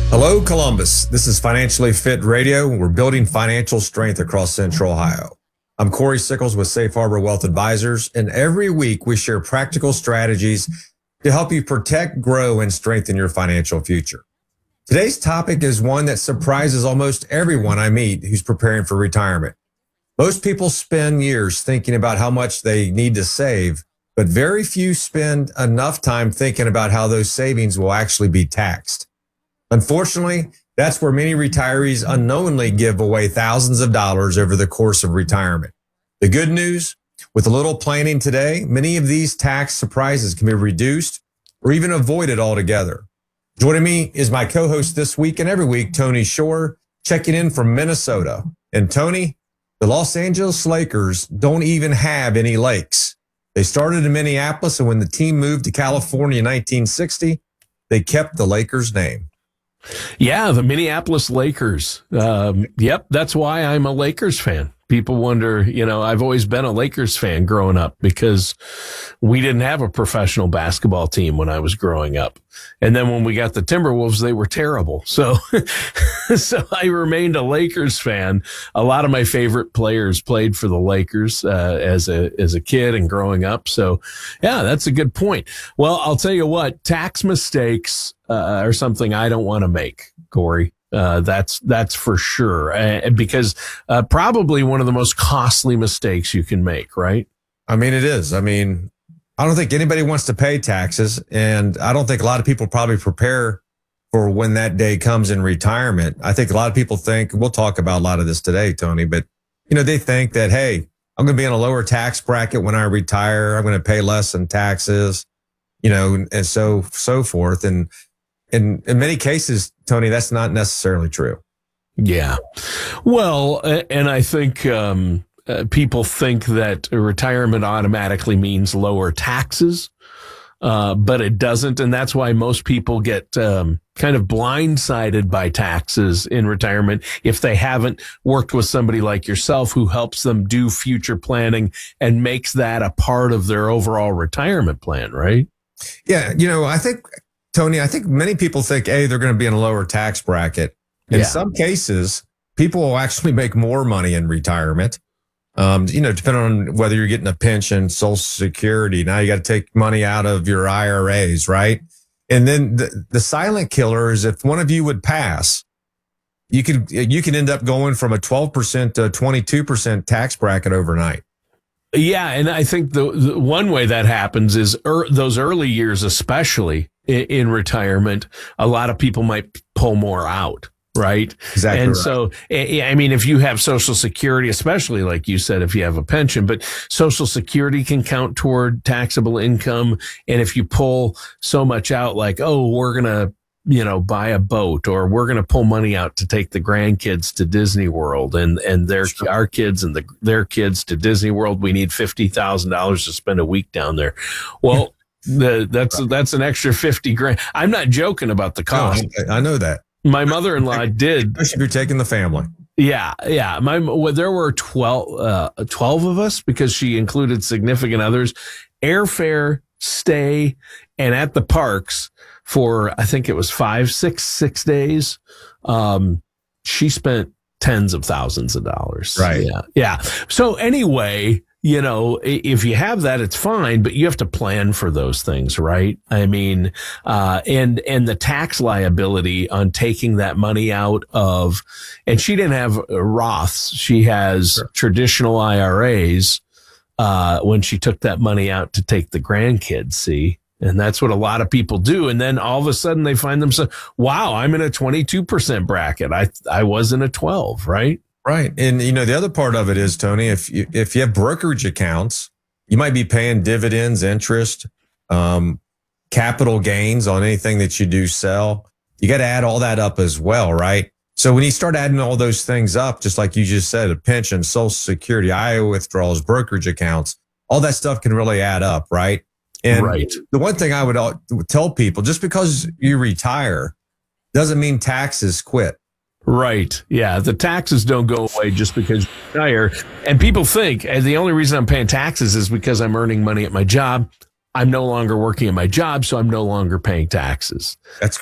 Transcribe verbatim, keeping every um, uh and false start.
Hello, Columbus. This is Financially Fit Radio. We're building financial strength across Central Ohio. I'm Corey Sickles with Safe Harbor Wealth Advisors, and every week we share practical strategies to help you protect, grow, and strengthen your financial future. Today's topic is one that surprises almost everyone I meet who's preparing for retirement. Most people spend years thinking about how much they need to save, but very few spend enough time thinking about how those savings will actually be taxed. Unfortunately, that's where many retirees unknowingly give away thousands of dollars over the course of retirement. The good news, with a little planning today, many of these tax surprises can be reduced or even avoided altogether. Joining me is my co-host this week and every week, Tony Shore, checking in from Minnesota. And Tony, the Los Angeles Lakers don't even have any lakes. They started in Minneapolis, and when the team moved to California in nineteen sixty, they kept the Lakers name. Yeah, the Minneapolis Lakers. Um, yep, that's why I'm a Lakers fan. People wonder, you know, I've always been a Lakers fan growing up because we didn't have a professional basketball team when I was growing up. And then when we got the Timberwolves, they were terrible. So, so I remained a Lakers fan. A lot of my favorite players played for the Lakers uh, as a as a kid and growing up. So, yeah, that's a good point. Well, I'll tell you what, tax mistakes uh, are something I don't want to make, Corey. Uh, that's, that's for sure. Uh, because, uh, probably one of the most costly mistakes you can make, right? I mean, it is. I mean, I don't think anybody wants to pay taxes, and I don't think a lot of people probably prepare for when that day comes in retirement. I think a lot of people think, we'll talk about a lot of this today, Tony, but you know, they think that, hey, I'm going to be in a lower tax bracket when I retire. I'm going to pay less in taxes, you know, and so, so forth. And, In in many cases, Tony, that's not necessarily true. Yeah. Well, and I think um, uh, people think that retirement automatically means lower taxes, uh, but it doesn't. And that's why most people get um, kind of blindsided by taxes in retirement if they haven't worked with somebody like yourself who helps them do future planning and makes that a part of their overall retirement plan, right? Yeah. You know, I think... Tony, I think many people think, hey, they're going to be in a lower tax bracket. In yeah. some cases, people will actually make more money in retirement. Um, you know, depending on whether you're getting a pension, Social Security. Now you got to take money out of your I R As, right? And then the, the silent killer is if one of you would pass, you could you could end up going from a twelve percent to twenty-two percent tax bracket overnight. Yeah, and I think the, the one way that happens is er, those early years, especially in, in retirement, a lot of people might pull more out, right? Exactly. And right. so, I mean, if you have Social Security, especially like you said, if you have a pension, but Social Security can count toward taxable income. And if you pull so much out, like, oh, we're going to, you know, buy a boat, or we're going to pull money out to take the grandkids to Disney World and, and their, sure. our kids and the, their kids to Disney World. We need fifty thousand dollars to spend a week down there. Well, the, that's, that's an extra fifty grand. I'm not joking about the cost. No, I know that. My mother-in-law did. Especially if you're taking the family. Yeah. Yeah. My, well, there were twelve, uh, twelve of us because she included significant others, airfare, stay, and at the parks for, I think it was five, six, six days. Um, she spent tens of thousands of dollars. Right. Yeah. Yeah. So anyway, you know, if you have that, it's fine, but you have to plan for those things, right? I mean, uh, and, and the tax liability on taking that money out of, and she didn't have Roths. She has sure. traditional I R As, uh, when she took that money out to take the grandkids, see? And that's what a lot of people do. And then all of a sudden they find themselves, wow, I'm in a twenty-two percent bracket. I, I was in a twelve, right? Right. And, you know, the other part of it is, Tony, if you, if you have brokerage accounts, you might be paying dividends, interest, um, capital gains on anything that you do sell. You got to add all that up as well, right? So when you start adding all those things up, just like you just said, a pension, Social Security, I O withdrawals, brokerage accounts, all that stuff can really add up, right? And right. the one thing I would tell people, just because you retire doesn't mean taxes quit. Right. Yeah. The taxes don't go away just because you retire. And people think and the only reason I'm paying taxes is because I'm earning money at my job. I'm no longer working at my job, so I'm no longer paying taxes. That's